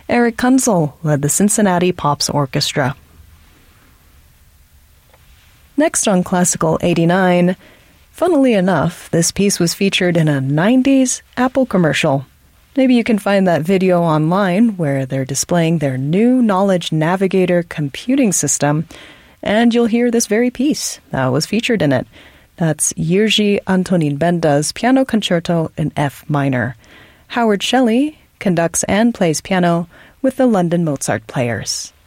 Eric Kunzel led the Cincinnati Pops Orchestra. Next on Classical 89, funnily enough, this piece was featured in a 90s Apple commercial. Maybe you can find that video online where they're displaying their new Knowledge Navigator computing system, and you'll hear this very piece that was featured in it. That's Jiří Antonín Benda's Piano Concerto in F minor. Howard Shelley conducts and plays piano with the London Mozart Players.